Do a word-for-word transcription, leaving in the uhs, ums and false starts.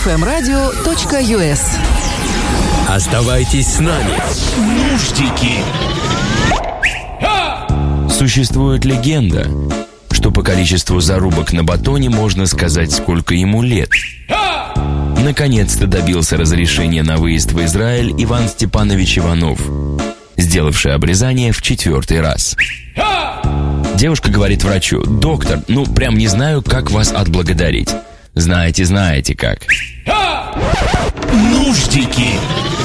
эф эм радио точка ю эс. Оставайтесь с нами. Нуждики. Существует легенда, что по количеству зарубок на батоне можно сказать, сколько ему лет. Наконец-то добился разрешения на выезд в Израиль Иван Степанович Иванов, сделавший обрезание в четвертый раз. Девушка говорит врачу: «Доктор, ну прям не знаю, как вас отблагодарить». «Знаете, знаете как». Нуждики.